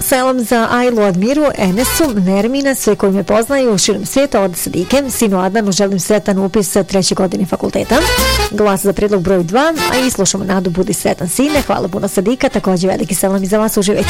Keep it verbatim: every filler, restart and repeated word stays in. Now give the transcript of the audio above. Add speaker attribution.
Speaker 1: Selam za Ajlu, Admiru, Enesu, Nermina, sve koji me poznaju u širom svijeta, od Sadike, sinu Adnanu, želim sretan upis treće godine fakulteta. Glas za predlog broj dva, a i slušamo Nadu, budi sretan sine. Hvala puno Sadika, također veliki selam i za vas, uživajte.